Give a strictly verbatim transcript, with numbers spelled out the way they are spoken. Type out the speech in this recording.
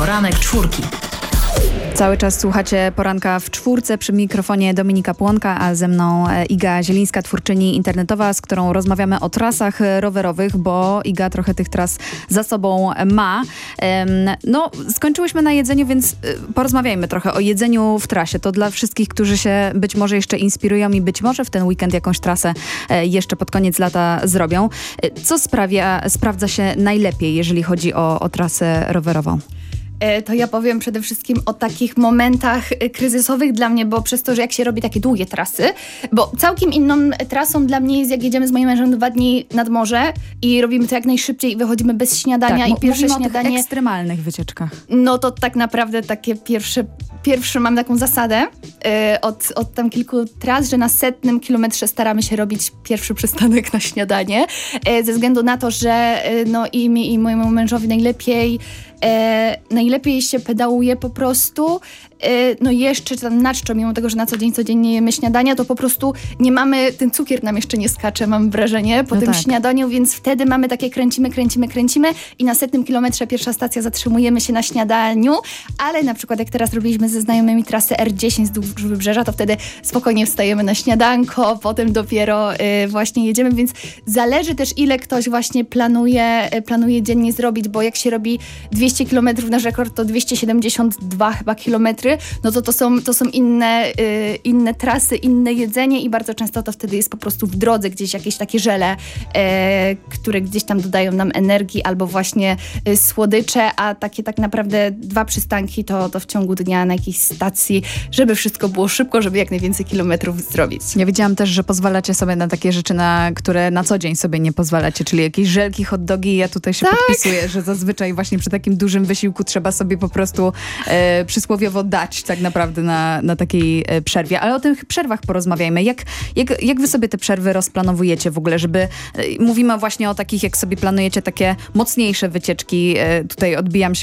Poranek Czwórki. Cały czas słuchacie Poranka w Czwórce, przy mikrofonie Dominika Płonka, a ze mną Iga Zielińska, twórczyni internetowa, z którą rozmawiamy o trasach rowerowych, bo Iga trochę tych tras za sobą ma. No, skończyłyśmy na jedzeniu, więc porozmawiajmy trochę o jedzeniu w trasie. To dla wszystkich, którzy się być może jeszcze inspirują i być może w ten weekend jakąś trasę jeszcze pod koniec lata zrobią. Co sprawia, sprawdza się najlepiej, jeżeli chodzi o, o trasę rowerową? To ja powiem przede wszystkim o takich momentach kryzysowych dla mnie, bo przez to, że jak się robi takie długie trasy, bo całkiem inną trasą dla mnie jest, jak jedziemy z moim mężem dwa dni nad morze i robimy to jak najszybciej i wychodzimy bez śniadania tak, i pierwsze mówimy śniadanie... o tych ekstremalnych wycieczkach. No to tak naprawdę takie pierwsze, pierwsze mam taką zasadę yy, od, od tam kilku tras, że na setnym kilometrze staramy się robić pierwszy przystanek na śniadanie, yy, ze względu na to, że yy, no i mi i mojemu mężowi najlepiej E, najlepiej się pedałuje po prostu, e, no jeszcze tam na czczo, mimo tego, że na co dzień codziennie jemy śniadania, to po prostu nie mamy, ten cukier nam jeszcze nie skacze, mam wrażenie, po no tym tak. śniadaniu, więc wtedy mamy takie kręcimy, kręcimy, kręcimy i na setnym kilometrze pierwsza stacja zatrzymujemy się na śniadaniu, ale na przykład jak teraz robiliśmy ze znajomymi trasę R dziesięć wzdłuż Wybrzeża, to wtedy spokojnie wstajemy na śniadanko, potem dopiero e, właśnie jedziemy, więc zależy też ile ktoś właśnie planuje, e, planuje dziennie zrobić, bo jak się robi dwieście kilometrów, nasz rekord to dwieście siedemdziesiąt dwa chyba kilometry, no to to są, to są inne, y, inne trasy, inne jedzenie i bardzo często to wtedy jest po prostu w drodze gdzieś jakieś takie żele, e, które gdzieś tam dodają nam energii albo właśnie y, słodycze, a takie tak naprawdę dwa przystanki to, to w ciągu dnia na jakiejś stacji, żeby wszystko było szybko, żeby jak najwięcej kilometrów zrobić. Ja wiedziałam też, że pozwalacie sobie na takie rzeczy, na które na co dzień sobie nie pozwalacie, czyli jakieś żelki, hot dogi. Ja tutaj się tak. podpisuję, że zazwyczaj właśnie przy takim dużym wysiłku trzeba sobie po prostu e, przysłowiowo dać tak naprawdę na, na takiej e, przerwie. Ale o tych przerwach porozmawiajmy. Jak, jak, jak wy sobie te przerwy rozplanowujecie w ogóle, żeby... E, mówimy właśnie o takich, jak sobie planujecie takie mocniejsze wycieczki. E, tutaj odbijam się